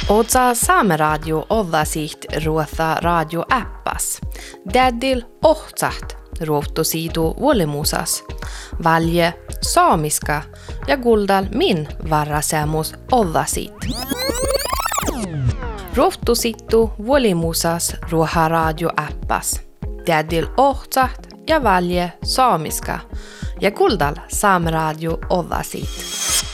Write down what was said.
Osa Saameradio ollasiht ruotha radioäppas. Tädil ohtsaht ruottosiidu vuolimusas. Valje saamiska ja kuldal min varrasemus ollasiit. Ruottosittu vuolimusas ruoha radioäppas. Tädil ohtsaht ja valje saamiska ja kuldal Saameradio ollasiit.